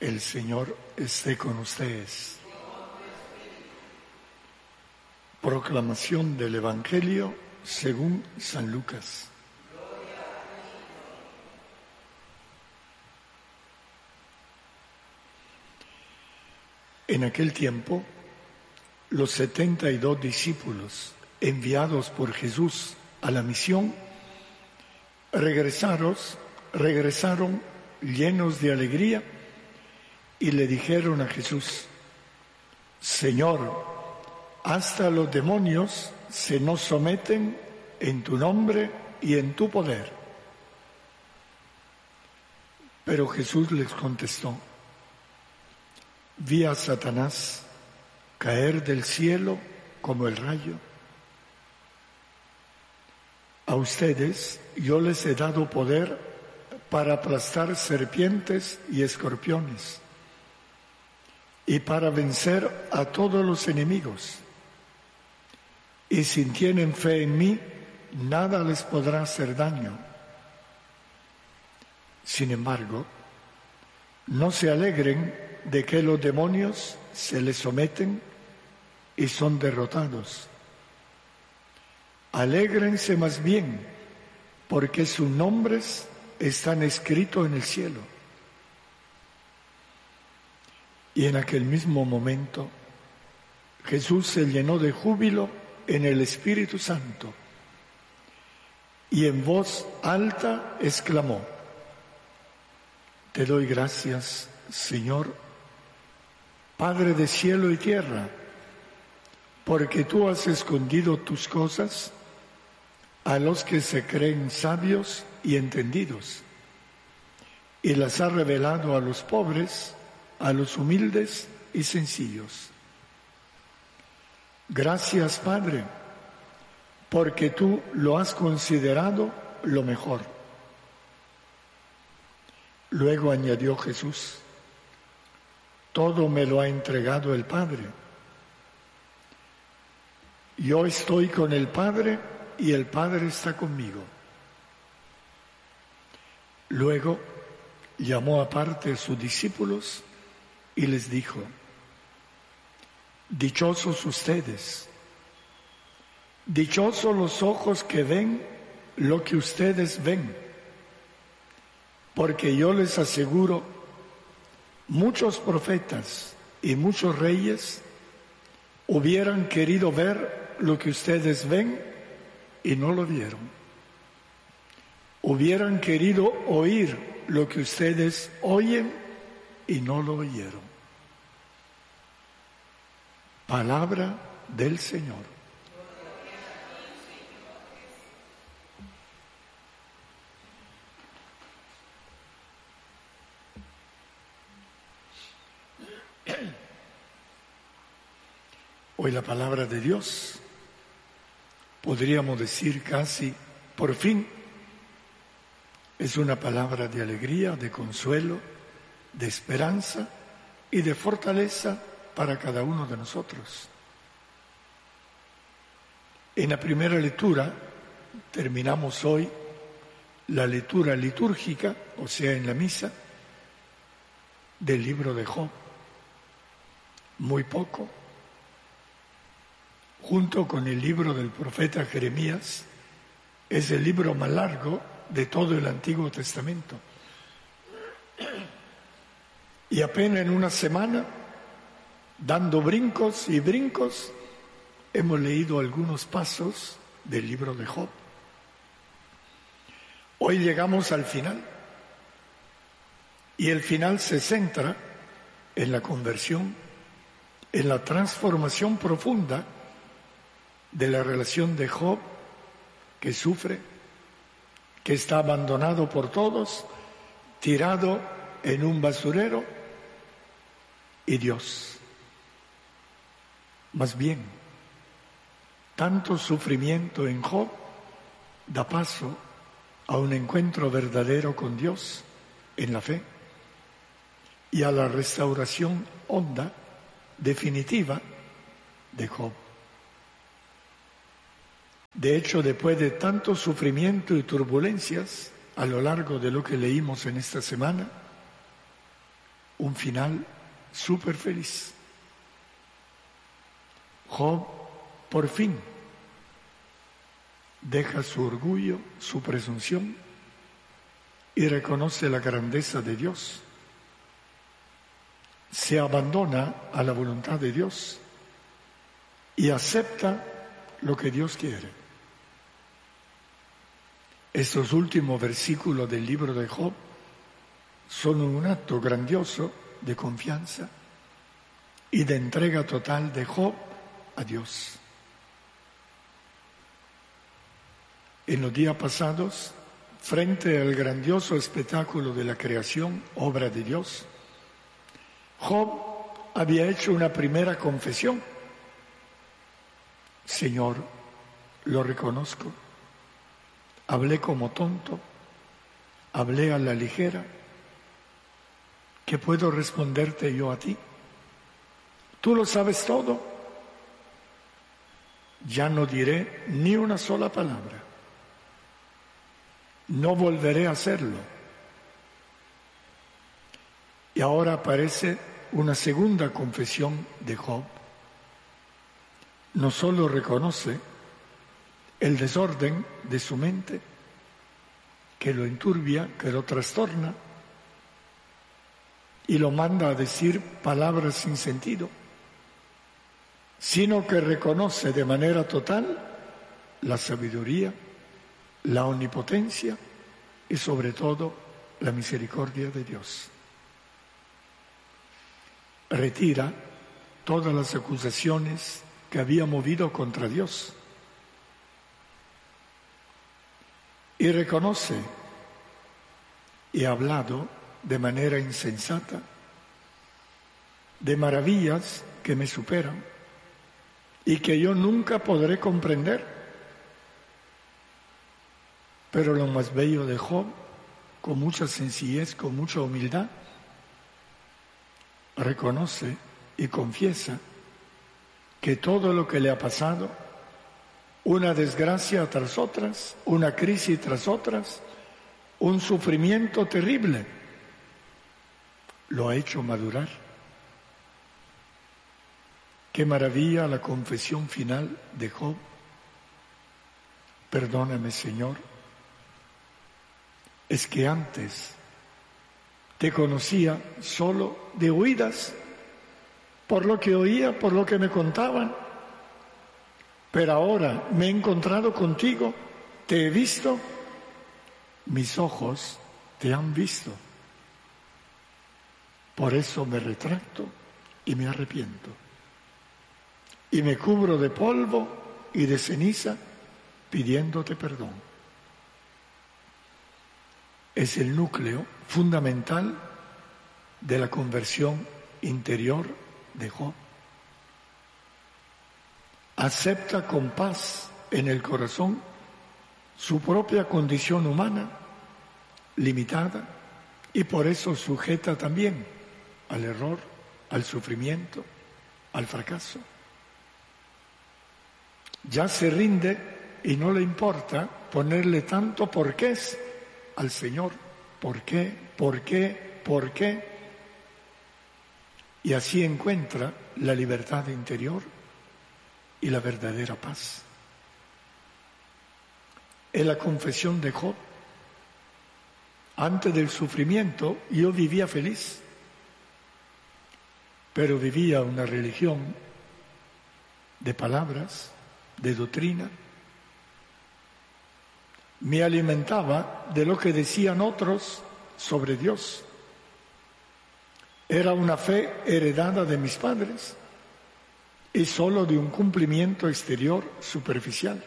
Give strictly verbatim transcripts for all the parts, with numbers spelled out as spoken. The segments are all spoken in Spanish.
El Señor esté con ustedes. Proclamación del Evangelio según San Lucas. En aquel tiempo, los setenta y dos discípulos enviados por Jesús a la misión regresaron, regresaron llenos de alegría y le dijeron a Jesús: Señor, hasta los demonios se nos someten en tu nombre y en tu poder. Pero Jesús les contestó: vi a Satanás caer del cielo como el rayo. A ustedes yo les he dado poder para aplastar serpientes y escorpiones y para vencer a todos los enemigos. Y si tienen fe en mí, nada les podrá hacer daño. Sin embargo, no se alegren de que los demonios se les someten y son derrotados. Alégrense más bien, porque sus nombres están escritos en el cielo. Y en aquel mismo momento, Jesús se llenó de júbilo en el Espíritu Santo y en voz alta exclamó: Te doy gracias, Señor, Padre de cielo y tierra, porque tú has escondido tus cosas a los que se creen sabios y entendidos, y las has revelado a los pobres, a los humildes y sencillos. Gracias, Padre, porque tú lo has considerado lo mejor. Luego añadió Jesús: todo me lo ha entregado el Padre. Yo estoy con el Padre y el Padre está conmigo. Luego llamó aparte a sus discípulos y les dijo: dichosos ustedes, dichosos los ojos que ven lo que ustedes ven, porque yo les aseguro, muchos profetas y muchos reyes hubieran querido ver lo que ustedes ven y no lo vieron. Hubieran querido oír lo que ustedes oyen y no lo oyeron. Palabra del Señor. Hoy la palabra de Dios, podríamos decir casi, por fin, es una palabra de alegría, de consuelo, de esperanza y de fortaleza para cada uno de nosotros. En la primera lectura, terminamos hoy la lectura litúrgica, o sea, en la misa, del libro de Job. Muy poco. Junto con el libro del profeta Jeremías, es el libro más largo de todo el Antiguo Testamento. Y apenas en una semana, dando brincos y brincos, hemos leído algunos pasos del libro de Job. Hoy llegamos al final, y el final se centra en la conversión, en la transformación profunda de la relación de Job, que sufre, que está abandonado por todos, tirado en un basurero, y Dios. Más bien, tanto sufrimiento en Job da paso a un encuentro verdadero con Dios en la fe y a la restauración honda, definitiva, de Job. De hecho, después de tanto sufrimiento y turbulencias a lo largo de lo que leímos en esta semana, un final súper feliz. Job, por fin, deja su orgullo, su presunción y reconoce la grandeza de Dios. Se abandona a la voluntad de Dios y acepta lo que Dios quiere. Estos últimos versículos del libro de Job son un acto grandioso de confianza y de entrega total de Job a Dios. En los días pasados, frente al grandioso espectáculo de la creación, obra de Dios, Job había hecho una primera confesión. Señor, lo reconozco, hablé como tonto, hablé a la ligera. ¿Qué puedo responderte yo a ti? Tú lo sabes todo. Ya no diré ni una sola palabra. No volveré a hacerlo. Y ahora aparece una segunda confesión de Job. No solo reconoce el desorden de su mente, que lo enturbia, que lo trastorna, y lo manda a decir palabras sin sentido, sino que reconoce de manera total la sabiduría, la omnipotencia y sobre todo la misericordia de Dios. Retira todas las acusaciones que había movido contra Dios y reconoce y ha hablado de manera insensata de maravillas que me superan y que yo nunca podré comprender. Pero lo más bello de Job, con mucha sencillez, con mucha humildad, reconoce y confiesa que todo lo que le ha pasado, una desgracia tras otras, una crisis tras otras, un sufrimiento terrible, lo ha hecho madurar. Qué maravilla la confesión final de Job. Perdóname, Señor, es que antes te conocía solo de oídas, por lo que oía, por lo que me contaban, pero ahora me he encontrado contigo, te he visto, mis ojos te han visto. Por eso me retracto y me arrepiento. Y me cubro de polvo y de ceniza pidiéndote perdón. Es el núcleo fundamental de la conversión interior de Job. Acepta con paz en el corazón su propia condición humana, limitada, y por eso sujeta también al error, al sufrimiento, al fracaso. Ya se rinde y no le importa ponerle tanto porqués al Señor. ¿Por qué? ¿Por qué? ¿Por qué? Y así encuentra la libertad interior y la verdadera paz. En la confesión de Job, antes del sufrimiento yo vivía feliz, pero vivía una religión de palabras, de doctrina. Me alimentaba de lo que decían otros sobre Dios. Era una fe heredada de mis padres y solo de un cumplimiento exterior superficial.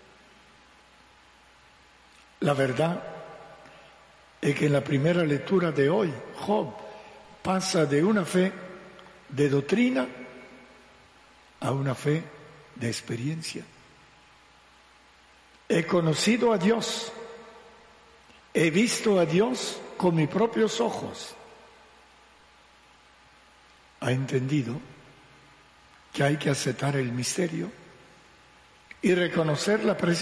La verdad es que en la primera lectura de hoy, Job pasa de una fe de doctrina a una fe de experiencia. He conocido a Dios, he visto a Dios con mis propios ojos. Ha entendido que hay que aceptar el misterio y reconocer la presencia